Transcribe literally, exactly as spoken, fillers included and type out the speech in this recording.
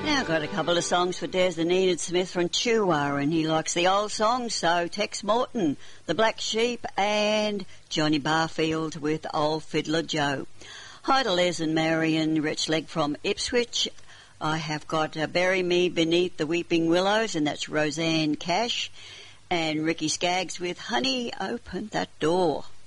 Now I've got a couple of songs for Des and Enid Smith from Chewa, and he likes the old songs, so Tex Morton, The Black Sheep, and Johnny Barfield with Old Fiddler Joe. Hi to Les and Marion Richleg from Ipswich. I have got uh, Bury Me Beneath the Weeping Willows, and that's Roseanne Cash, and Ricky Skaggs with Honey, Open That Door.